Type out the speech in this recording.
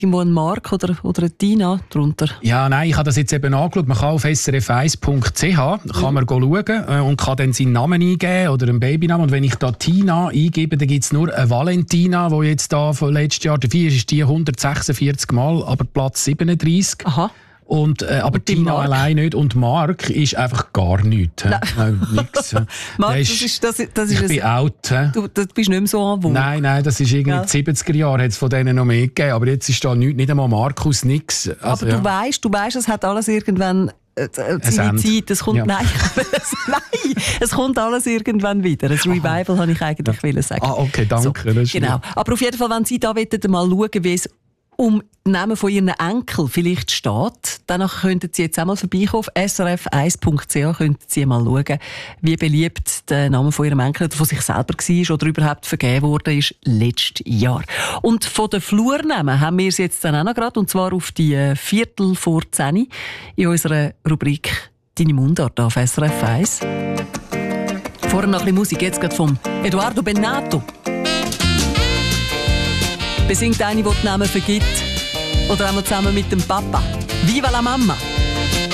irgendwo ein Mark oder eine Tina drunter? Ja, nein, ich habe das jetzt eben angeschaut. Man kann auf srf1.ch kann man schauen und kann dann seinen Namen eingeben oder einen Babynamen. Und wenn ich da Tina eingebe, dann gibt es nur eine Valentina, die jetzt da von letztes Jahr dabei ist die 146 Mal, aber Platz 37. Aha. Und, aber und Tina Mark? Allein nicht. Und Mark ist einfach gar nichts. Nix. Mark, das ist ich bin out. Du bist nicht mehr so an Wohnung. Nein, das ist irgendwie in den 70er Jahren, hat es von denen noch mehr gegeben. Aber jetzt ist da nichts, nicht einmal Markus, nichts. Also, aber du weißt, es hat alles irgendwann seine Zeit. Es kommt, nein, es kommt alles irgendwann wieder. Ein Revival wollte ich eigentlich sagen. Ah, okay, danke. So, genau. Aber auf jeden Fall, wenn Sie da mal schauen, wie es um den Namen von Ihren Enkel vielleicht steht, dann könnten Sie jetzt einmal vorbeikommen. Auf srf1.ch könnten Sie mal schauen, wie beliebt der Name von Ihrem Enkel oder von sich selber war oder überhaupt vergeben wurde ist letztes Jahr. Und von den Flurnamen haben wir es jetzt dann auch noch gerade, und zwar auf die 10:15 in unserer Rubrik «Deine Mundart» auf SRF 1. Vorher noch ein bisschen Musik, jetzt gerade vom Eduardo Bennato. Besingt eine, die die Namen vergibt. Oder einmal zusammen mit dem Papa. Viva la Mama!